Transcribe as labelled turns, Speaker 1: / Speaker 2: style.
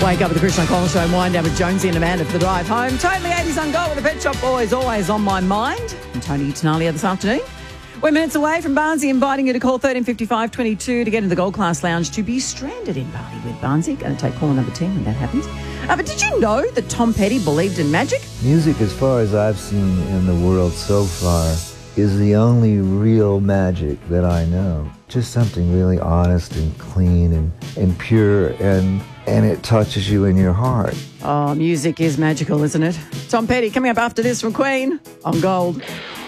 Speaker 1: Wake up with the Christian Cole Show and wind down with Jonesy and Amanda for the drive home. Totally 80s on Gold with the Pet Shop Boys, always on my mind. And Tony Tenalia this afternoon. We're minutes away from Barnsley, inviting you to call 1355 22 to get into the Gold Class Lounge to be stranded in Bali with Barnsley. Going to take caller number 10 when that happens. But did you know that Tom Petty believed in magic?
Speaker 2: Music, as far as I've seen in the world so far, is the only real magic that I know. Just something really honest and clean and pure, and it touches you in your heart.
Speaker 1: Oh, music is magical, isn't it? Tom Petty coming up after this from Queen on Gold.